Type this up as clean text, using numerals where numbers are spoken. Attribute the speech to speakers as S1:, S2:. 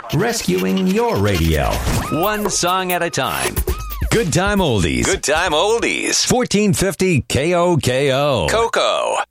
S1: rescuing your radio.
S2: One song at a time.
S1: Good Time Oldies.
S2: Good Time Oldies.
S1: 1450 KOKO.
S2: Coco.